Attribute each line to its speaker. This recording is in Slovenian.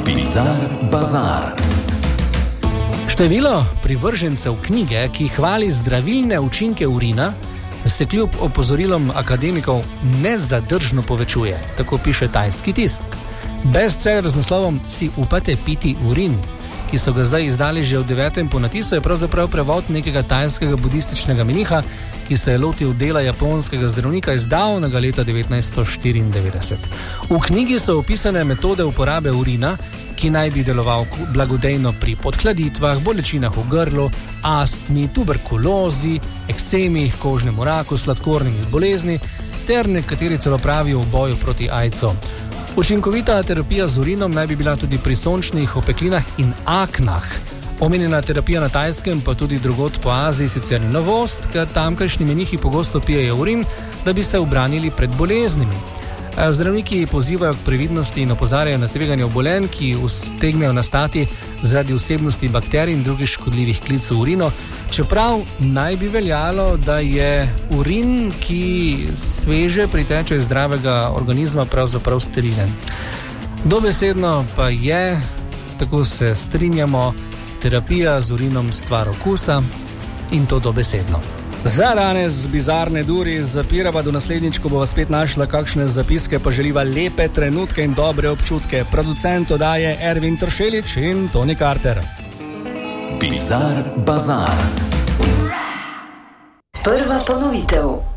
Speaker 1: Bizar Bazar.
Speaker 2: Število privržencev knjige, ki hvali zdravilne učinke urina, se kljub opozorilom akademikov nezadržno povečuje, tako piše tajski tisk. Bestseller z naslovom Si upate piti urin, ki so ga zdaj izdali že v 9. ponatisu, je pravzaprav prevod nekega tajskega budističnega meniha, ki se je lotil dela japonskega zdravnika iz davnega leta 1994. V knjigi so opisane metode uporabe urina, ki naj bi deloval blagodejno pri podhladitvah, bolečinah v grlu, astmi, tuberkulozi, ekcemih, kožnemu raku, sladkornih bolezni ter nekateri celo pravijo v boju proti AIDS-u. Učinkovita terapija z urinom naj bi bila tudi pri sončnih opeklinah in aknah. Omenjena terapija na Tajskem pa tudi drugod po Aziji sicer ni novost, ker tamkajšnji menihi pogosto pijejo urin, da bi se ubranili pred boleznimi. Zdravniki pozivajo k previdnosti in opozarjajo na tveganje obolenj, ki utegnejo nastati zaradi vsebnosti bakterij in drugih škodljivih klic v urino, čeprav naj bi veljalo, da je urin, ki sveže priteče iz zdravega organizma, pravzaprav sterilen. Dobesedno pa je, tako se strinjamo, terapija z urinom stvar okusa in to dobesedno. Za danes bizarne duri zapirava do naslednjič, ko bova spet našla kakšne zapiske, pa želiva lepe trenutke in dobre občutke. Producent oddaje Ervin Tršelič in Toni Carter.
Speaker 1: Bizar Bazar.
Speaker 3: Prva ponovitev.